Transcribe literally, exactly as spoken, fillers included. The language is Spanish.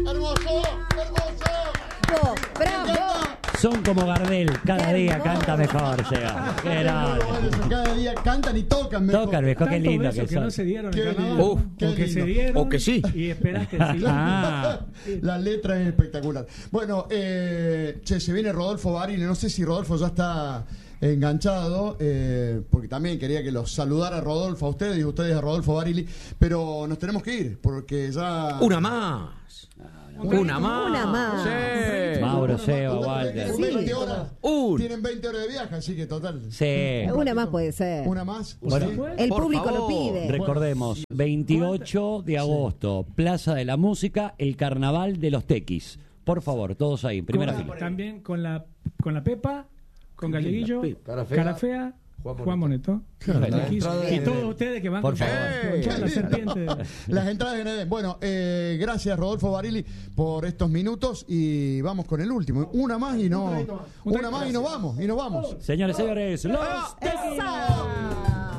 ¡Hermoso! ¡Hermoso! ¡Bravo! Son como Gardel, cada día canta mejor, Seba. Qué grande. Cada día cantan y tocan mejor. Tocan mejor, qué lindo que que son. no se dieron Qué en carnaval, lindo, o qué que se lindo. dieron O que sí. y esperás que sí. Ah, La letra es espectacular. Bueno, eh, che, se viene Rodolfo Barili. No sé si Rodolfo ya está enganchado, eh, porque también quería que los saludara Rodolfo a ustedes y ustedes a Rodolfo Barili, pero nos tenemos que ir porque ya... Una más. Una más. Una más. Sí. Mauro, Seba, Total, Walter. tienen veinte horas, Un. tienen veinte horas de viaje, así que total. Sí. Una más puede ser. Una más. Bueno, ¿Sí? El Por público lo favor. pide. Recordemos, veintiocho de agosto, Plaza de la Música, el Carnaval de los Tequis. Por favor, todos ahí, primera Con- fila. También con la, con la Pepa, con Galleguillo, Cara Fea, Cara Fea, Juan Juan Moneto. La Y, entrada y de- todos ustedes que van Por con, favor. con toda la serpiente. Las entradas en Edén. Bueno, eh, gracias Rodolfo Barili por estos minutos y vamos con el último. Una más y no. Una más y nos vamos. Y nos vamos. Señores, señores, los Tequis. ¡Esa!